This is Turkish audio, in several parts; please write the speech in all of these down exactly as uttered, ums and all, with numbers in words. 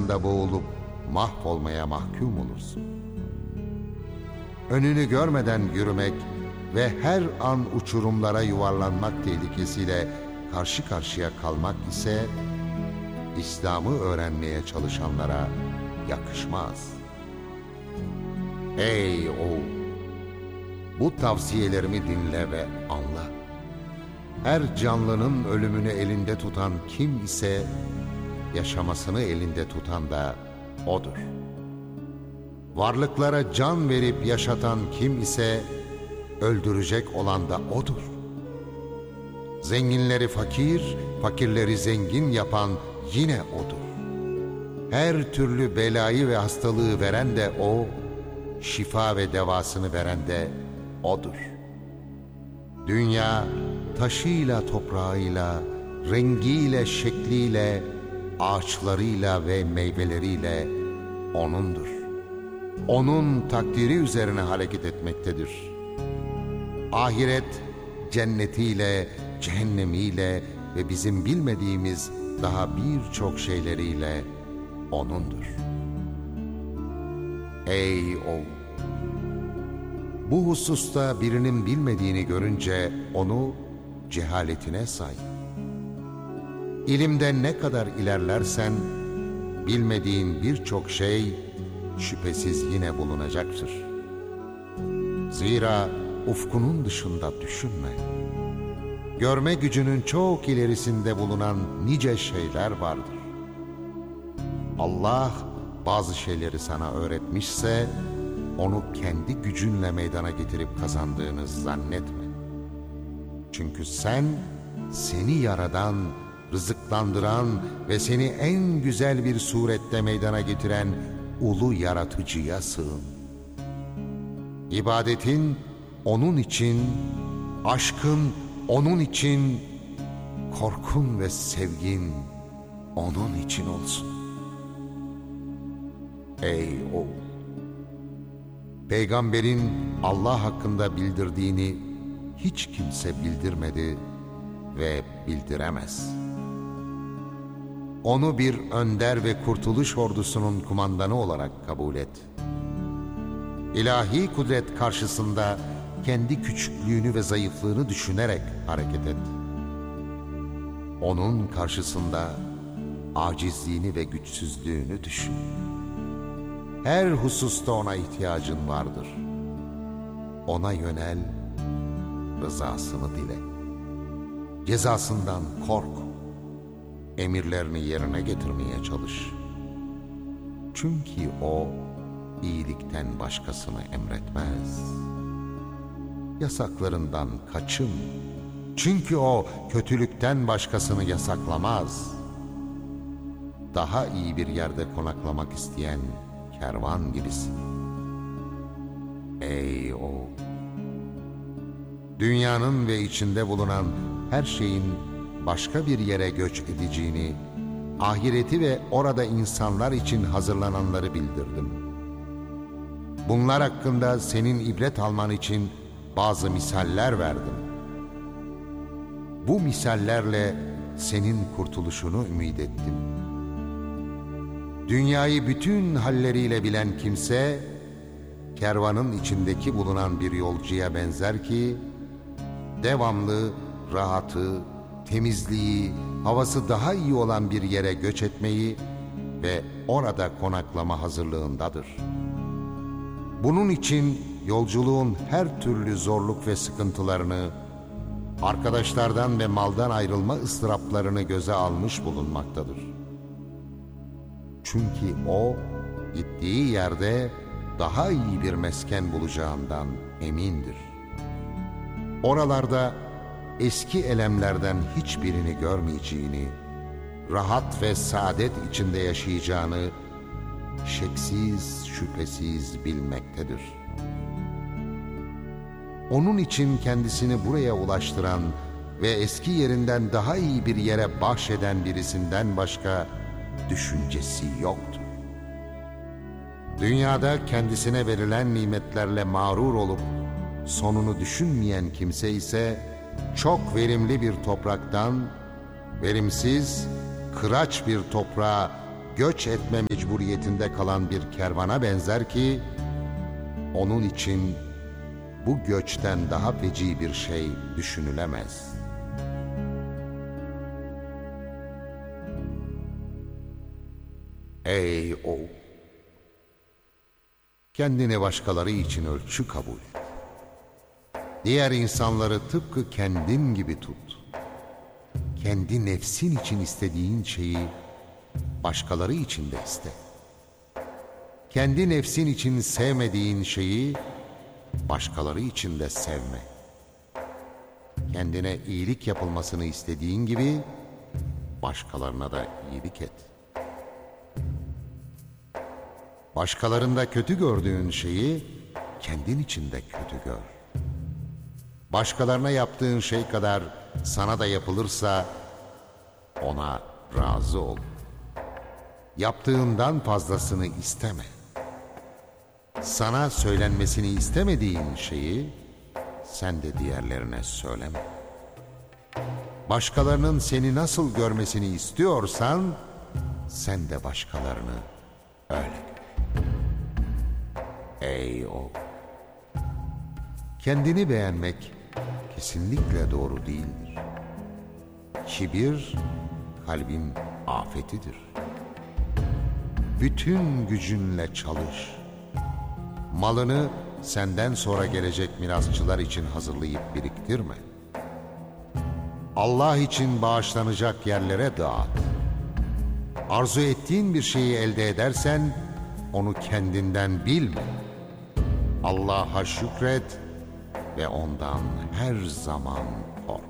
arasında boğulup mahvolmaya mahkum olursun. Önünü görmeden yürümek ve her an uçurumlara yuvarlanmak tehlikesiyle karşı karşıya kalmak ise İslam'ı öğrenmeye çalışanlara yakışmaz. Ey oğul! Bu tavsiyelerimi dinle ve anla. Her canlının ölümünü elinde tutan kim ise yaşamasını elinde tutan da O'dur. Varlıklara can verip yaşatan kim ise öldürecek olan da O'dur. Zenginleri fakir, fakirleri zengin yapan yine O'dur. Her türlü belayı ve hastalığı veren de O, şifa ve devasını veren de O'dur. Dünya taşıyla, toprağıyla, rengiyle, şekliyle, ağaçlarıyla ve meyveleriyle O'nundur. O'nun takdiri üzerine hareket etmektedir. Ahiret cennetiyle, cehennemiyle ve bizim bilmediğimiz daha birçok şeyleriyle O'nundur. Ey oğul! Bu hususta birinin bilmediğini görünce onu cehaletine say. İlimde ne kadar ilerlersen bilmediğin birçok şey şüphesiz yine bulunacaktır. Zira ufkunun dışında düşünme. Görme gücünün çok ilerisinde bulunan nice şeyler vardır. Allah bazı şeyleri sana öğretmişse onu kendi gücünle meydana getirip kazandığını zannetme. Çünkü sen seni yaradan, rızıklandıran ve seni en güzel bir surette meydana getiren ulu yaratıcıya sığın. İbadetin onun için, aşkın onun için, korkun ve sevgin onun için olsun. Ey oğul! Peygamberin Allah hakkında bildirdiğini hiç kimse bildirmedi ve bildiremez. Onu bir önder ve kurtuluş ordusunun kumandanı olarak kabul et. İlahi kudret karşısında kendi küçüklüğünü ve zayıflığını düşünerek hareket et. Onun karşısında acizliğini ve güçsüzlüğünü düşün. Her hususta ona ihtiyacın vardır. Ona yönel, rızasını dile. Cezasından kork. Emirlerini yerine getirmeye çalış. Çünkü O iyilikten başkasını emretmez. Yasaklarından kaçın. Çünkü O kötülükten başkasını yasaklamaz. Daha iyi bir yerde konaklamak isteyen kervan gibisin. Ey oğul! Dünyanın ve içinde bulunan her şeyin başka bir yere göç edeceğini, ahireti ve orada insanlar için hazırlananları bildirdim. Bunlar hakkında senin ibret alman için bazı misaller verdim. Bu misallerle senin kurtuluşunu ümit ettim. Dünyayı bütün halleriyle bilen kimse, kervanın içindeki bulunan bir yolcuya benzer ki, devamlı rahatı, temizliği, havası daha iyi olan bir yere göç etmeyi ve orada konaklama hazırlığındadır. Bunun için yolculuğun her türlü zorluk ve sıkıntılarını, arkadaşlardan ve maldan ayrılma ıstıraplarını göze almış bulunmaktadır. Çünkü O, gittiği yerde daha iyi bir mesken bulacağından emindir. Oralarda eski elemlerden hiçbirini görmeyeceğini, rahat ve saadet içinde yaşayacağını şeksiz şüphesiz bilmektedir. Onun için kendisini buraya ulaştıran ve eski yerinden daha iyi bir yere bahşeden birisinden başka düşüncesi yoktur. Dünyada kendisine verilen nimetlerle mağrur olup sonunu düşünmeyen kimse ise çok verimli bir topraktan verimsiz, kıraç bir toprağa göç etme mecburiyetinde kalan bir kervana benzer ki, onun için bu göçten daha feci bir şey düşünülemez. Ey oğul! Kendini başkaları için ölçü kabul et. Diğer insanları tıpkı kendin gibi tut. Kendi nefsin için istediğin şeyi başkaları için de iste. Kendi nefsin için sevmediğin şeyi başkaları için de sevme. Kendine iyilik yapılmasını istediğin gibi başkalarına da iyilik et. Başkalarında kötü gördüğün şeyi kendin için de kötü gör. Başkalarına yaptığın şey kadar sana da yapılırsa ona razı ol. Yaptığından fazlasını isteme. Sana söylenmesini istemediğin şeyi sen de diğerlerine söyleme. Başkalarının seni nasıl görmesini istiyorsan sen de başkalarını öyle gör. Ey oğul! Kendini beğenmek kesinlikle doğru değildir. Kibir kalbin afetidir. Bütün gücünle çalış. Malını senden sonra gelecek mirasçılar için hazırlayıp biriktirme. Allah için bağışlanacak yerlere dağıt. Arzu ettiğin bir şeyi elde edersen onu kendinden bilme. Allah'a şükret ve ondan her zaman kork.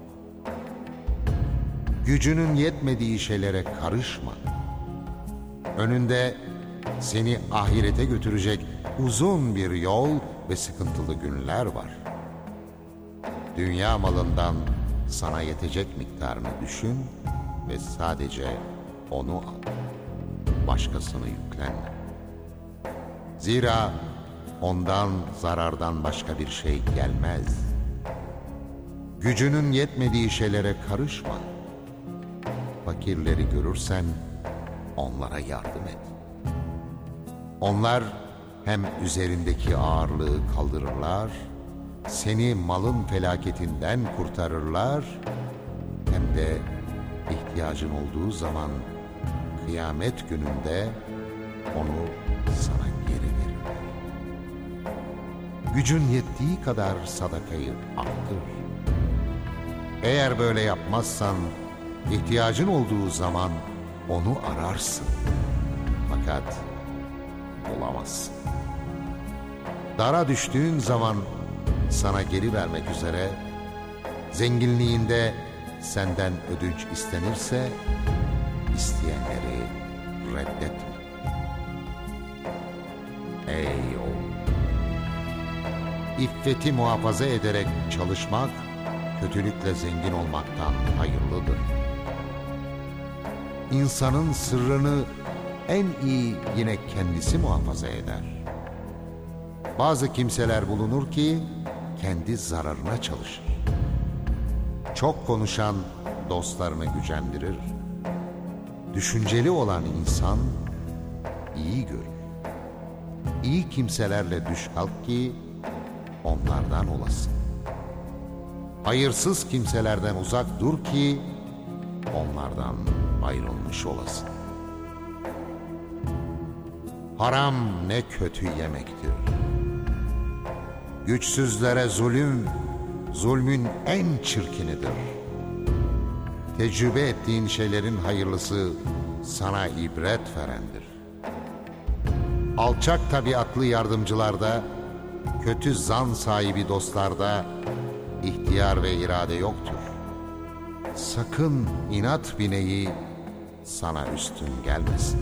Gücünün yetmediği şeylere karışma. Önünde seni ahirete götürecek uzun bir yol ve sıkıntılı günler var. Dünya malından sana yetecek miktarını düşün ve sadece onu al. Başkasını yüklenme. Zira ondan zarardan başka bir şey gelmez. Gücünün yetmediği şeylere karışma. Fakirleri görürsen onlara yardım et. Onlar hem üzerindeki ağırlığı kaldırırlar, seni malın felaketinden kurtarırlar, hem de ihtiyacın olduğu zaman kıyamet gününde onu sana geri verirler. Gücün yettiği kadar sadakayı arttır. Eğer böyle yapmazsan ihtiyacın olduğu zaman onu ararsın. Fakat bulamazsın. Dara düştüğün zaman sana geri vermek üzere, zenginliğinde senden ödünç istenirse isteyenleri reddetme. Ey oğul! İffeti muhafaza ederek çalışmak, kötülükle zengin olmaktan hayırlıdır. İnsanın sırrını en iyi yine kendisi muhafaza eder. Bazı kimseler bulunur ki kendi zararına çalışır. Çok konuşan dostlarını gücendirir. Düşünceli olan insan iyi görür. İyi kimselerle düş kalk ki onlardan olasın. Hayırsız kimselerden uzak dur ki onlardan ayrılmış olasın. Haram ne kötü yemektir. Güçsüzlere zulüm, zulmün en çirkinidir. Tecrübe ettiğin şeylerin hayırlısı sana ibret verendir. Alçak tabiatlı yardımcılarda, kötü zan sahibi dostlarda ihtiyar ve irade yoktur. Sakın inat bineği sana üstün gelmesin.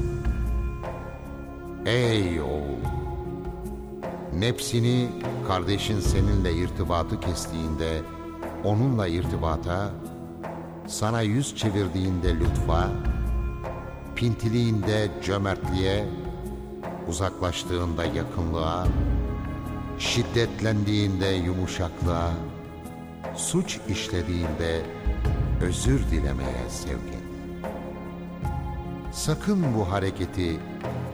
Ey oğul! Nefsini kardeşin seninle irtibatı kestiğinde onunla irtibata, sana yüz çevirdiğinde lütfa, pintiliğinde cömertliğe, uzaklaştığında yakınlığa, şiddetlendiğinde yumuşaklığa, suç işlediğinde özür dilemeye sevk et. sakın bu hareketi